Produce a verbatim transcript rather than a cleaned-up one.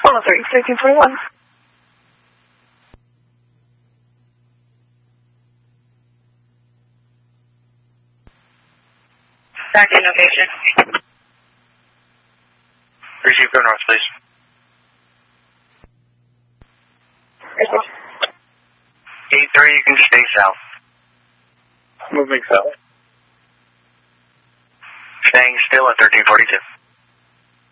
oh three, thirteen forty-one. Back in location. Receive, go north, please. eight three, you can stay south. Moving south. Staying still at thirteen forty-two.